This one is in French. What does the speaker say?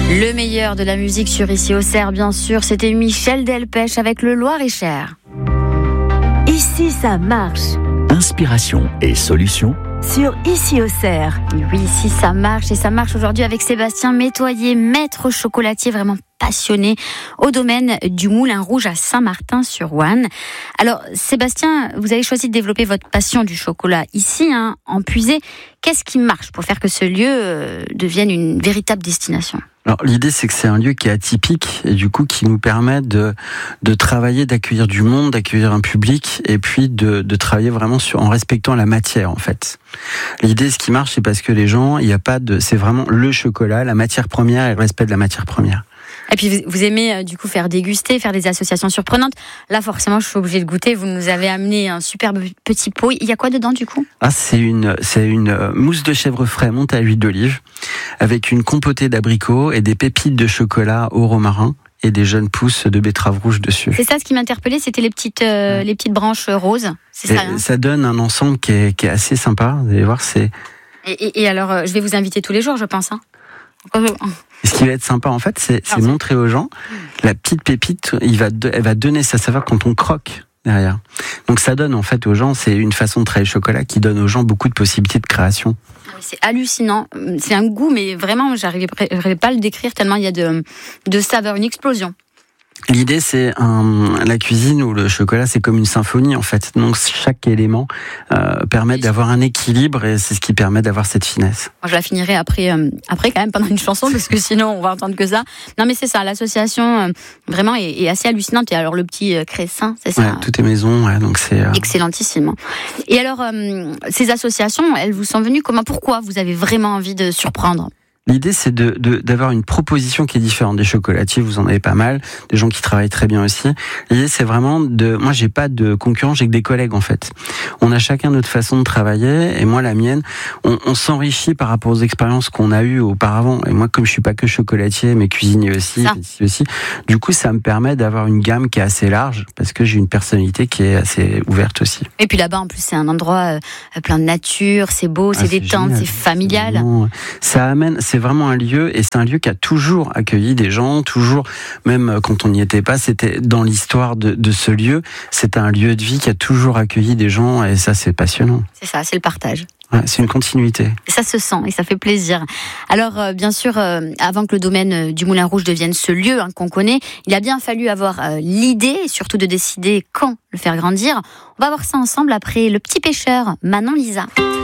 Le meilleur de la musique sur Ici Auxerre, bien sûr, c'était Michel Delpech avec le Loir-et-Cher. Ici ça marche. Inspiration et solutions Sur Ici Auxerre. Oui, ici ça marche, et ça marche aujourd'hui avec Sébastien Métoyer, maître chocolatier vraiment passionné au domaine du Moulin Rouge à Saint-Martin-sur-Ouanne. Alors Sébastien, vous avez choisi de développer votre passion du chocolat ici, en Puisée. Qu'est-ce qui marche pour faire que ce lieu devienne une véritable destination ? Alors, l'idée, c'est que c'est un lieu qui est atypique et du coup qui nous permet de travailler, d'accueillir du monde, d'accueillir un public et puis de travailler vraiment en respectant la matière, en fait. L'idée, ce qui marche, c'est parce que les gens, c'est vraiment le chocolat, la matière première et le respect de la matière première. Et puis vous aimez du coup faire déguster, faire des associations surprenantes. Là forcément je suis obligée de goûter. Vous nous avez amené un superbe petit pot. Il y a quoi dedans du coup ? C'est une mousse de chèvre frais montée à l'huile d'olive avec une compotée d'abricots et des pépites de chocolat au romarin et des jeunes pousses de betterave rouge dessus. C'est ça ce qui m'interpellait, c'était les petites branches roses. C'est ça. Hein ? Ça donne un ensemble qui est assez sympa. Vous allez voir, c'est. Et alors je vais vous inviter tous les jours, je pense. Hein. Et ce qui va être sympa, en fait, c'est montrer aux gens la petite pépite. Elle va donner sa saveur quand on croque derrière. Donc ça donne en fait aux gens, c'est une façon de travailler le chocolat qui donne aux gens beaucoup de possibilités de création. C'est hallucinant. C'est un goût, mais vraiment, j'arrivais pas à le décrire tellement il y a de saveurs, une explosion. L'idée, c'est la cuisine où le chocolat, c'est comme une symphonie en fait. Donc chaque élément permet d'avoir un équilibre et c'est ce qui permet d'avoir cette finesse. Moi, je la finirai après quand même pendant une chanson parce que sinon on va entendre que ça. Non mais c'est ça, l'association vraiment est assez hallucinante. Et alors le petit Cressin, c'est ça. Ouais, tout est maison, ouais, donc c'est excellentissime. Et alors ces associations, elles vous sont venues comment ? Pourquoi vous avez vraiment envie de surprendre ? L'idée, c'est d'avoir une proposition qui est différente. Des chocolatiers, vous en avez pas mal, des gens qui travaillent très bien aussi. L'idée, c'est vraiment moi, j'ai pas de concurrents, j'ai que des collègues, en fait. On a chacun notre façon de travailler, et moi, la mienne, on s'enrichit par rapport aux expériences qu'on a eues auparavant. Et moi, comme je suis pas que chocolatier, mais cuisinier aussi, du coup, ça me permet d'avoir une gamme qui est assez large, parce que j'ai une personnalité qui est assez ouverte aussi. Et puis là-bas, en plus, c'est un endroit plein de nature, c'est beau, c'est détente, c'est familial. Ça amène, c'est vraiment un lieu, et c'est un lieu qui a toujours accueilli des gens, toujours, même quand on n'y était pas, c'était dans l'histoire de ce lieu, c'est un lieu de vie qui a toujours accueilli des gens, et ça, c'est passionnant. C'est ça, c'est le partage. Ouais, c'est une continuité. Ça se sent et ça fait plaisir. Alors, bien sûr, avant que le domaine du Moulin Rouge devienne ce lieu qu'on connaît, il a bien fallu avoir l'idée, et surtout de décider quand le faire grandir. On va voir ça ensemble après Le Petit Pêcheur, Manon Lisa.